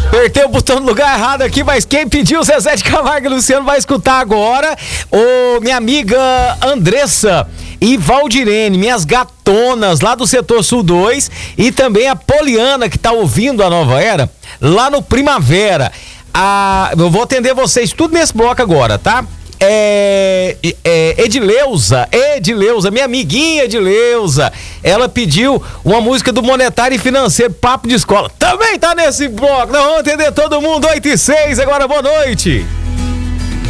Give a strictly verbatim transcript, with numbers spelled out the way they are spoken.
Apertei o botão no lugar errado aqui, mas quem pediu Zezé de Camargo e Luciano vai escutar agora. Ô, minha amiga Andressa e Valdirene, minhas gatonas lá do setor Sul dois, e também a Poliana que tá ouvindo a Nova Era lá no Primavera. A, eu vou atender vocês tudo nesse bloco agora, tá? É, é, Edileuza, Edileuza, minha amiguinha Edileuza, ela pediu uma música do Monetário e Financeiro, Papo de Escola. Também tá nesse bloco, nós vamos atender todo mundo, oito e seis, agora boa noite.